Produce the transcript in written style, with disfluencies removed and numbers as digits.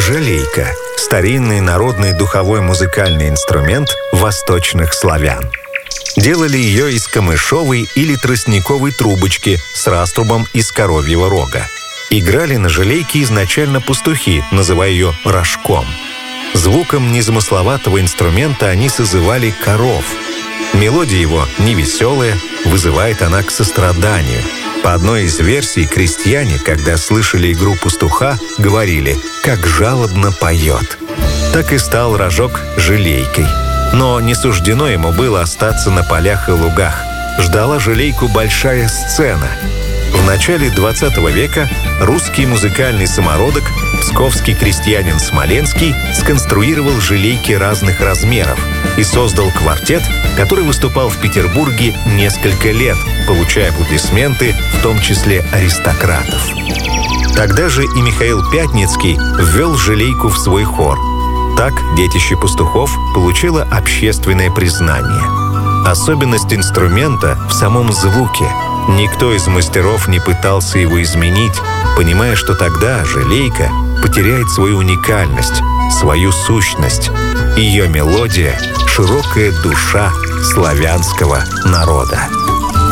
жалейка – старинный народный духовой музыкальный инструмент восточных славян. Делали ее из камышовой или тростниковой трубочки с раструбом из коровьего рога. Играли на жалейке изначально пастухи, называя ее рожком. Звуком незамысловатого инструмента они созывали коров. Мелодия его невеселая, вызывает она к состраданию. По одной из версий, крестьяне, когда слышали игру пастуха, говорили: «Как жалобно поет». Так и стал рожок жалейкой. Но не суждено ему было остаться на полях и лугах. Ждала жалейку большая сцена. В начале 20 века русский музыкальный самородок, псковский крестьянин Смоленский, сконструировал жалейки разных размеров и создал квартет, который выступал в Петербурге несколько лет, получая аплодисменты, в том числе аристократов. Тогда же и Михаил Пятницкий ввел жалейку в свой хор. Так детище пастухов получило общественное признание. Особенность инструмента в самом звуке. Никто из мастеров не пытался его изменить, понимая, что тогда жалейка потеряет свою уникальность, свою сущность. Ее мелодия — широкая душа славянского народа.